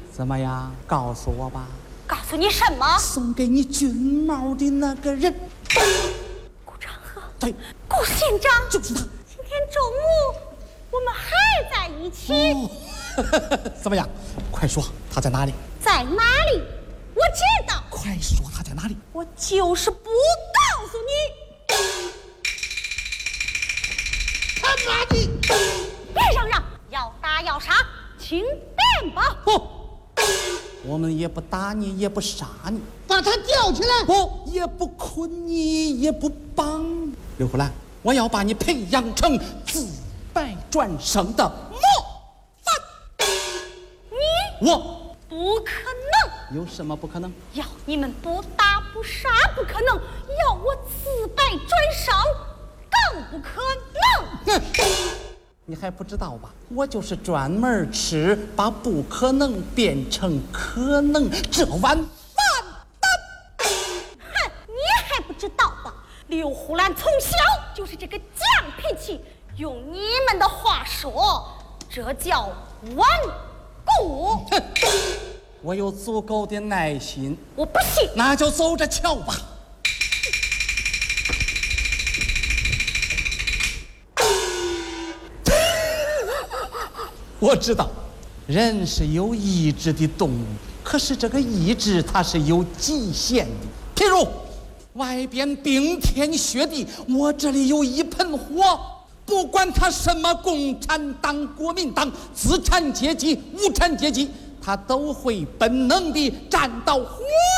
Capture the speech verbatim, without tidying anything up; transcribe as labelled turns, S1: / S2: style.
S1: 怎么样？告诉我吧。
S2: 告诉你什么？
S1: 送给你军帽的那个人。
S2: 顾长河。
S1: 对，
S2: 顾县长
S1: 就是他。
S2: 今天中午我们还在一起。
S1: 哦、怎么样？快说，他在哪里？
S2: 在哪里？我知道。
S1: 快说，他在哪里？
S2: 我就是不告诉你。
S1: 他妈的！
S2: 别嚷嚷，要打要杀，请便吧。
S1: 不，我们也不打你，也不杀你，
S3: 把他吊起来。
S1: 不，也不困你，也不绑。刘胡兰，我要把你培养成自败转胜的模范。
S2: 你
S1: 我
S2: 不可能。
S1: 有什么不可能？
S2: 要你们不打不杀不可能，要我自败转胜更不可能。
S1: 你还不知道吧？我就是专门吃把不可能变成可能这碗饭的。
S2: 哼，你还不知道吧？刘胡兰从小就是这个犟脾气，用你们的话说，这叫顽固。
S1: 我有足够的耐心。
S2: 我不信。
S1: 那就走着瞧吧。我知道，人是有意志的动物，可是这个意志它是有极限的。譬如，外边冰天雪地，我这里有一盆火，不管它什么共产党、国民党、资产阶级、无产阶级，它都会本能地站到火